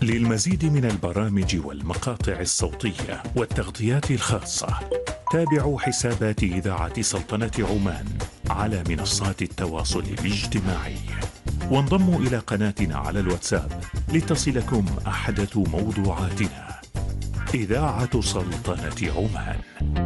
للمزيد من البرامج والمقاطع الصوتية والتغطيات الخاصة تابعوا حسابات إذاعة سلطنة عمان على منصات التواصل الاجتماعي، وانضموا إلى قناتنا على الواتساب لتصلكم أحدث موضوعاتنا. إذاعة سلطنة عمان.